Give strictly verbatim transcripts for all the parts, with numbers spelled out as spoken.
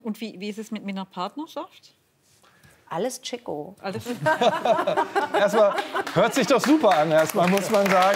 Und wie, wie ist es mit, mit einer Partnerschaft? Alles Chico. Alles Erstmal, hört sich doch super an, erstmal, muss man sagen.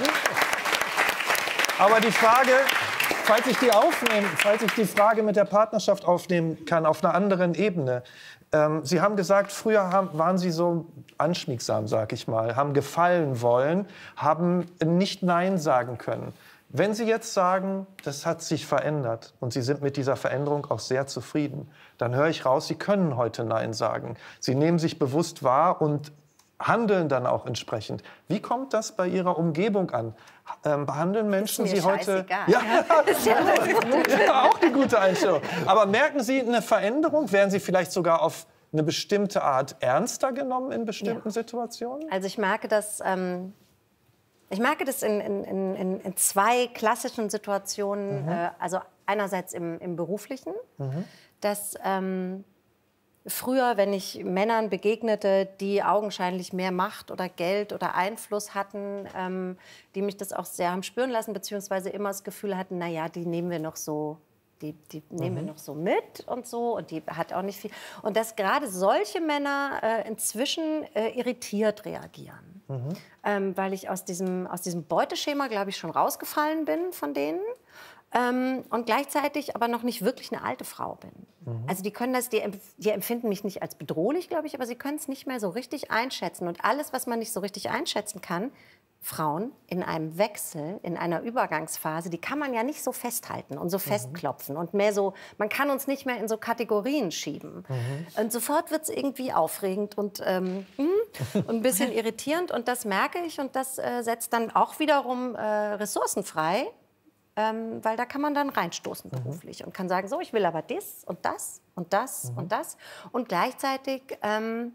Aber die Frage, falls ich die aufnehme, falls ich die Frage mit der Partnerschaft aufnehmen kann, auf einer anderen Ebene. Ähm, Sie haben gesagt, früher haben, waren Sie so anschmiegsam, sag ich mal, haben gefallen wollen, haben nicht Nein sagen können. Wenn Sie jetzt sagen, das hat sich verändert und Sie sind mit dieser Veränderung auch sehr zufrieden, dann höre ich raus, Sie können heute Nein sagen. Sie nehmen sich bewusst wahr und handeln dann auch entsprechend. Wie kommt das bei Ihrer Umgebung an? Ähm, behandeln Menschen Sie heute... Ja, ist ja ja, auch eine gute Einstellung. Aber merken Sie eine Veränderung? Werden Sie vielleicht sogar auf eine bestimmte Art ernster genommen in bestimmten Ja. Situationen? Also ich merke das, ähm, ich merke das in, in, in, in zwei klassischen Situationen. Mhm. Äh, also einerseits im, im Beruflichen, Mhm. dass ähm, früher, wenn ich Männern begegnete, die augenscheinlich mehr Macht oder Geld oder Einfluss hatten, ähm, die mich das auch sehr haben spüren lassen, beziehungsweise immer das Gefühl hatten, na ja, die nehmen wir noch so, die, die nehmen wir noch so mit und so, und die hat auch nicht viel. Und dass gerade solche Männer äh, inzwischen äh, irritiert reagieren. Mhm. Ähm, weil ich aus diesem, aus diesem Beuteschema, glaube ich, schon rausgefallen bin von denen. Ähm, und gleichzeitig aber noch nicht wirklich eine alte Frau bin. Mhm. Also die können das, die, die empfinden mich nicht als bedrohlich, glaube ich, aber sie können es nicht mehr so richtig einschätzen. Und alles, was man nicht so richtig einschätzen kann, Frauen in einem Wechsel, in einer Übergangsphase, die kann man ja nicht so festhalten und so festklopfen und mehr so, man kann uns nicht mehr in so Kategorien schieben. Mhm. Und sofort wird es irgendwie aufregend und, ähm, und ein bisschen irritierend, und das merke ich, und das äh, setzt dann auch wiederum äh, Ressourcen frei, ähm, weil da kann man dann reinstoßen beruflich und kann sagen, so, ich will aber das und das und das Mhm. und das. Und gleichzeitig ähm,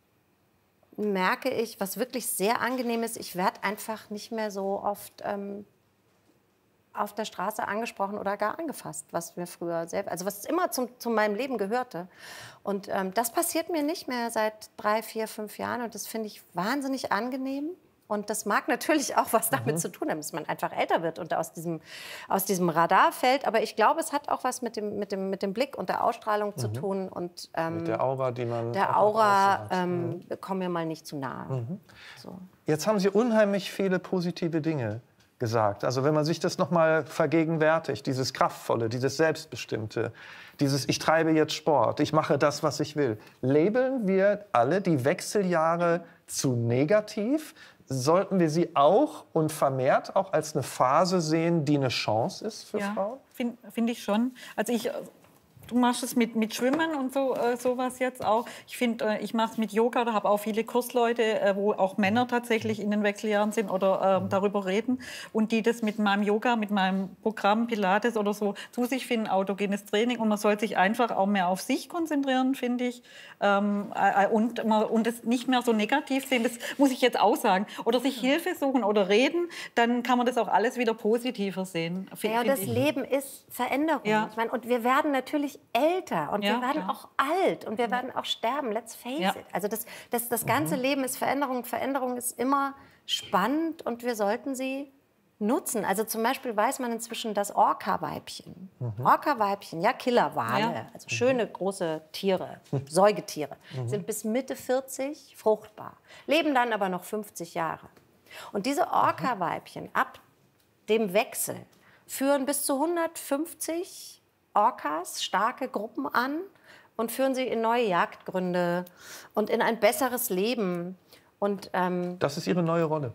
merke ich, was wirklich sehr angenehm ist, ich werde einfach nicht mehr so oft ähm, auf der Straße angesprochen oder gar angefasst, was mir früher sehr, also was immer zum, zu meinem Leben gehörte. Und ähm, das passiert mir nicht mehr seit drei, vier, fünf Jahren, und das finde ich wahnsinnig angenehm. Und das mag natürlich auch was damit Mhm. zu tun haben, dass man einfach älter wird und aus diesem, aus diesem Radar fällt. Aber ich glaube, es hat auch was mit dem, mit dem, mit dem Blick und der Ausstrahlung Mhm. zu tun. Und, ähm, Mit der Aura, die man auch der nach Aura, außen hat. ähm, Mhm. komm mir mal nicht zu nahe. Mhm. So. Jetzt haben Sie unheimlich viele positive Dinge gesagt. Also wenn man sich das noch mal vergegenwärtigt, dieses Kraftvolle, dieses Selbstbestimmte, dieses ich treibe jetzt Sport, ich mache das, was ich will. Labeln wir alle die Wechseljahre zu negativ? Sollten wir sie auch und vermehrt auch als eine Phase sehen, die eine Chance ist für ja, Frauen? finde find ich schon. Also ich, du machst es mit, mit Schwimmen und so äh, sowas jetzt auch. Ich finde, äh, ich mache es mit Yoga, da habe auch viele Kursleute, äh, wo auch Männer tatsächlich in den Wechseljahren sind oder äh, darüber reden und die das mit meinem Yoga, mit meinem Programm Pilates oder so zu sich finden, autogenes Training, und man soll sich einfach auch mehr auf sich konzentrieren, finde ich, ähm, äh, und, und es nicht mehr so negativ sehen, das muss ich jetzt auch sagen, oder sich Hilfe suchen oder reden, dann kann man das auch alles wieder positiver sehen. Ja, und das ich. Leben ist Veränderung. Ja. Ich meine, und wir werden natürlich älter und Ja, wir werden klar. auch alt und wir werden auch sterben. Let's face Ja. it. Also das, das, das ganze Leben ist Veränderung. Veränderung ist immer spannend und wir sollten sie nutzen. Also zum Beispiel weiß man inzwischen, dass Orca-Weibchen, Orca-Weibchen, ja, Killerwale, Ja. also schöne große Tiere, Säugetiere, sind bis Mitte vierzig fruchtbar, leben dann aber noch fünfzig Jahre. Und diese Orca-Weibchen ab dem Wechsel führen bis zu hundertfünfzig Orcas, starke Gruppen an, und führen sie in neue Jagdgründe und in ein besseres Leben. Und ähm, Das ist Ihre neue Rolle.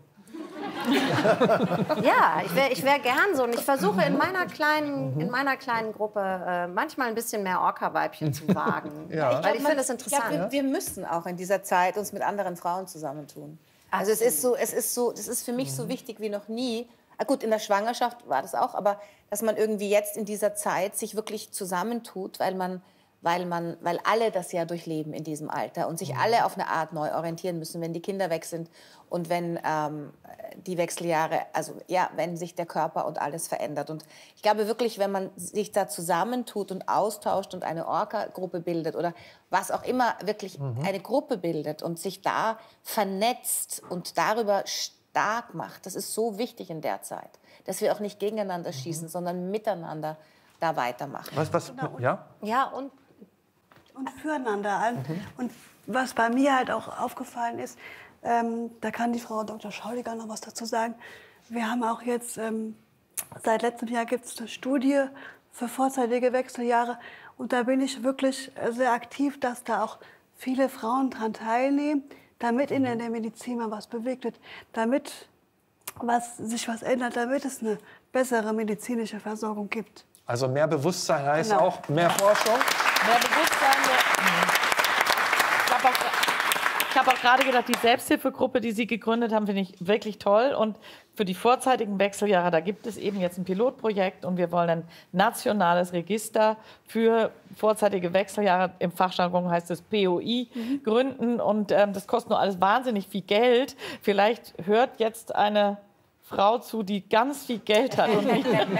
ja, ich wäre ich wär gern so. Und ich versuche in meiner kleinen, in meiner kleinen Gruppe äh, manchmal ein bisschen mehr Orca-Weibchen zu wagen. Ja. Weil ich finde das Ja, interessant. wir, wir müssen auch in dieser Zeit uns mit anderen Frauen zusammentun. Also es ist so, es ist so, das ist für mich so wichtig wie noch nie. Ah, gut, in der Schwangerschaft war das auch, aber dass man irgendwie jetzt in dieser Zeit sich wirklich zusammentut, weil man, weil man, weil alle das ja durchleben in diesem Alter und sich alle auf eine Art neu orientieren müssen, wenn die Kinder weg sind und wenn ähm, die Wechseljahre, also ja, wenn sich der Körper und alles verändert. Und ich glaube wirklich, wenn man sich da zusammentut und austauscht und eine Orca-Gruppe bildet oder was auch immer, wirklich eine Gruppe bildet und sich da vernetzt und darüber stark macht, das ist so wichtig in der Zeit, dass wir auch nicht gegeneinander schießen, sondern miteinander da weitermachen. Was, was, ja? Ja, und und füreinander an. Mhm. Und was bei mir halt auch aufgefallen ist, ähm, da kann die Frau Doktor Schaudiger noch was dazu sagen. Wir haben auch jetzt, ähm, seit letztem Jahr gibt es eine Studie für vorzeitige Wechseljahre. Und da bin ich wirklich sehr aktiv, dass da auch viele Frauen daran teilnehmen, damit in der Medizin mal was bewegt wird, damit was, sich was ändert, damit es eine bessere medizinische Versorgung gibt. Also mehr Bewusstsein heißt Genau. auch mehr Forschung? Mehr Bewusstsein, mehr... Ich habe auch, ich hab auch gerade gedacht, die Selbsthilfegruppe, die Sie gegründet haben, finde ich wirklich toll. Und für die vorzeitigen Wechseljahre, da gibt es eben jetzt ein Pilotprojekt und wir wollen ein nationales Register für vorzeitige Wechseljahre, im Fachjargon heißt es P O I, mhm. gründen. Und ähm, das kostet nur alles wahnsinnig viel Geld. Vielleicht hört jetzt eine Frau zu, die ganz viel Geld hat. Und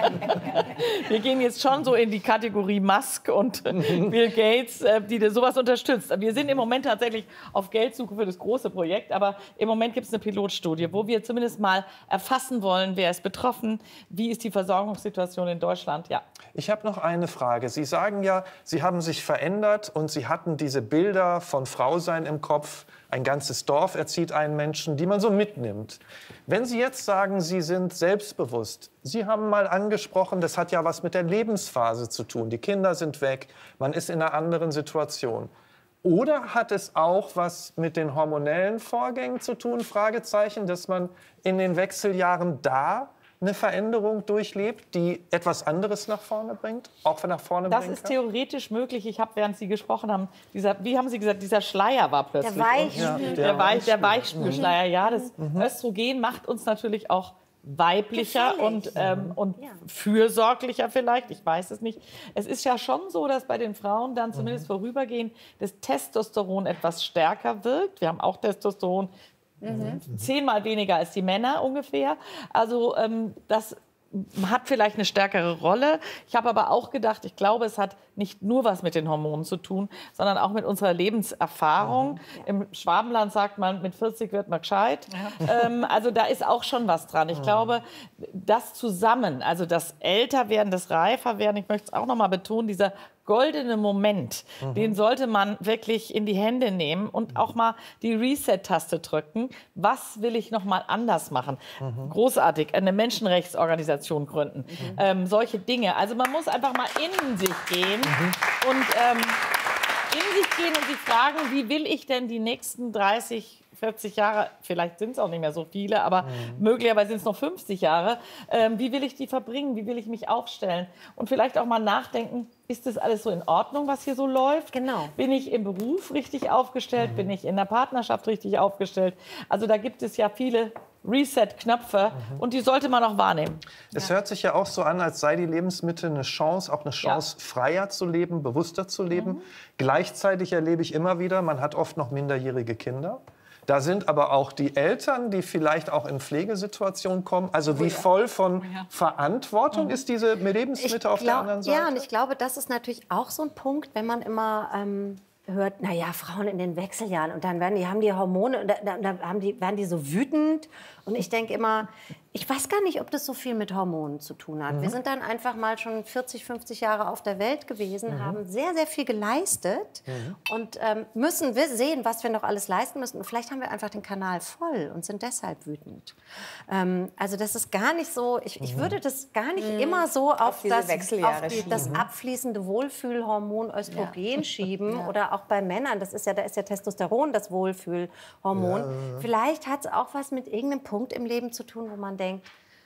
wir gehen jetzt schon so in die Kategorie Musk und Bill Gates, die sowas unterstützt. Wir sind im Moment tatsächlich auf Geldsuche für das große Projekt, aber im Moment gibt es eine Pilotstudie, wo wir zumindest mal erfassen wollen, wer ist betroffen, wie ist die Versorgungssituation in Deutschland. Ja. Ich habe noch eine Frage. Sie sagen ja, Sie haben sich verändert und Sie hatten diese Bilder von Frausein im Kopf. Ein ganzes Dorf erzieht einen Menschen, die man so mitnimmt. Wenn Sie jetzt sagen, Sie sind selbstbewusst, Sie haben mal angesprochen, das hat ja was mit der Lebensphase zu tun. Die Kinder sind weg, man ist in einer anderen Situation. Oder hat es auch was mit den hormonellen Vorgängen zu tun, Fragezeichen, dass man in den Wechseljahren da eine Veränderung durchlebt, die etwas anderes nach vorne bringt, auch nach vorne das bringen ist kann? theoretisch möglich. Ich habe, während Sie gesprochen haben, dieser, wie haben Sie gesagt, dieser Schleier war plötzlich. Der Weichspül. Ja, der, der Weich, der Weichspül. Weichspülschleier, ja. Das mhm. Östrogen macht uns natürlich auch weiblicher Gefällig. und, ähm, und ja. fürsorglicher vielleicht, ich weiß es nicht. Es ist ja schon so, dass bei den Frauen dann zumindest mhm. vorübergehend das Testosteron etwas stärker wirkt. Wir haben auch Testosteron, Mhm. zehnmal weniger als die Männer ungefähr. Also ähm, das hat vielleicht eine stärkere Rolle. Ich habe aber auch gedacht, ich glaube, es hat nicht nur was mit den Hormonen zu tun, sondern auch mit unserer Lebenserfahrung. Mhm. Im Schwabenland sagt man, mit vierzig wird man gescheit. Ja. Ähm, also da ist auch schon was dran. Ich mhm. glaube, das zusammen, also das Älterwerden, das Reiferwerden, ich möchte es auch noch mal betonen, dieser goldene Moment, mhm. den sollte man wirklich in die Hände nehmen und auch mal die Reset-Taste drücken. Was will ich noch mal anders machen? Mhm. Großartig, eine Menschenrechtsorganisation gründen. Mhm. Ähm, solche Dinge. Also man muss einfach mal in sich gehen mhm. und ähm, in sich gehen und sich fragen, wie will ich denn die nächsten dreißig, vierzig Jahre, vielleicht sind es auch nicht mehr so viele, aber mhm. möglicherweise sind es noch fünfzig Jahre, ähm, wie will ich die verbringen, wie will ich mich aufstellen? Und vielleicht auch mal nachdenken, ist das alles so in Ordnung, was hier so läuft? Genau. Bin ich im Beruf richtig aufgestellt? Mhm. Bin ich in der Partnerschaft richtig aufgestellt? Also da gibt es ja viele Reset-Knöpfe mhm. und die sollte man auch wahrnehmen. Es ja. hört sich ja auch so an, als sei die Lebensmitte eine Chance, auch eine Chance, ja. freier zu leben, bewusster zu leben. Mhm. Gleichzeitig erlebe ich immer wieder, man hat oft noch minderjährige Kinder. Da sind aber auch die Eltern, die vielleicht auch in Pflegesituationen kommen. Also wie voll von Verantwortung ist diese Lebensmitte auf der anderen Seite? Ja, und ich glaube, das ist natürlich auch so ein Punkt, wenn man immer ähm, hört, naja, Frauen in den Wechseljahren und dann werden die, haben die Hormone und dann, dann haben die, werden die so wütend. Und ich denke immer, ich weiß gar nicht, ob das so viel mit Hormonen zu tun hat. Mhm. Wir sind dann einfach mal schon vierzig, fünfzig Jahre auf der Welt gewesen, mhm. haben sehr, sehr viel geleistet mhm. und ähm, müssen wir sehen, was wir noch alles leisten müssen. Und vielleicht haben wir einfach den Kanal voll und sind deshalb wütend. Ähm, also das ist gar nicht so, ich, ich würde das gar nicht mhm. immer so auf, auf, das, Wechseljahre auf die, das mhm. abfließende Wohlfühlhormon Östrogen ja. schieben ja. oder auch bei Männern, das ist ja, da ist ja Testosteron das Wohlfühlhormon. Ja. Vielleicht hat es auch was mit irgendeinem Punkt im Leben zu tun, wo man denkt,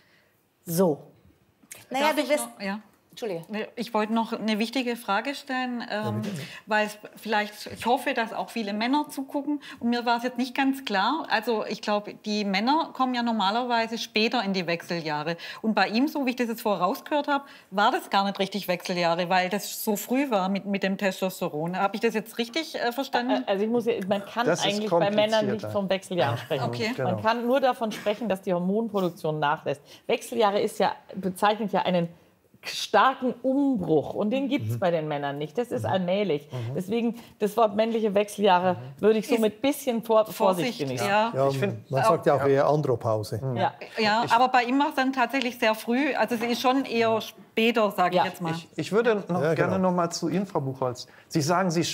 so. Naja, du bist... Noch, ja. Entschuldige. Ich wollte noch eine wichtige Frage stellen, ähm, weil es vielleicht, ich hoffe, dass auch viele Männer zugucken. Und mir war es jetzt nicht ganz klar. Also ich glaube, die Männer kommen ja normalerweise später in die Wechseljahre. Und bei ihm, so wie ich das jetzt vorher rausgehört habe, war das gar nicht richtig Wechseljahre, weil das so früh war mit, mit dem Testosteron. Habe ich das jetzt richtig äh, verstanden? Also ich muss, man kann eigentlich bei Männern nicht vom Wechseljahren sprechen. Okay. Genau. Man kann nur davon sprechen, dass die Hormonproduktion nachlässt. Wechseljahre ist ja, bezeichnet ja einen starken Umbruch und den gibt es mhm. bei den Männern nicht. Das ist mhm. allmählich. Mhm. Deswegen das Wort männliche Wechseljahre mhm. würde ich so mit bisschen vor, Vorsicht genießen. Ja. Ja, ich find, man sagt ja auch eher Andropause. Ja, ja aber bei ihm war es dann tatsächlich sehr früh. Also sie ist schon eher später, sage ja. ich jetzt mal. Ich, ich würde noch ja, gerne genau. noch mal zu Ihnen, Frau Buchholz. Sie sagen, Sie